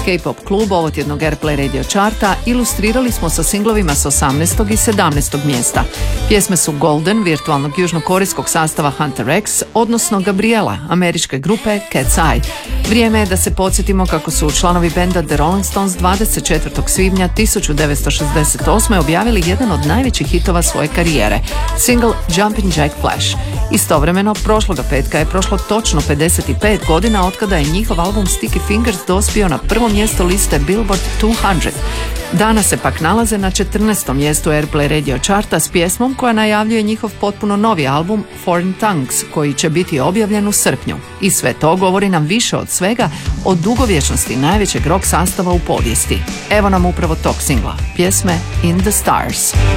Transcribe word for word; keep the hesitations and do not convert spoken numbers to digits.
K-pop klub ovotjednog Airplay radio charta ilustrirali smo sa singlovima s osamnaestog i sedamnaestog mjesta. Pjesme su Golden, virtualnog južnokorejskog sastava Hunter X, odnosno Gabriela, američke grupe Cat's Eye. Vrijeme je da se podsjetimo kako su članovi benda The Rolling Stones dvadeset četvrtog svibnja tisuću devetsto šezdeset osme objavili jedan od najvećih hitova svoje karijere, single Jumpin' Jack Flash. Istovremeno, prošloga petka je prošlo točno pedeset pet godina otkada je njihov album Sticky Fingers dospio na prvo mjesto liste Billboard dvjesto. Danas se pak nalaze na četrnaestom mjestu Airplay radio charta s pjesmom koja najavljuje njihov potpuno novi album Foreign Tongues, koji će biti objavljen u srpnju. I sve to govori nam više od svega o dugovječnosti najvećeg rock sastava u povijesti. Evo nam upravo tog singla, pjesme In the Stars.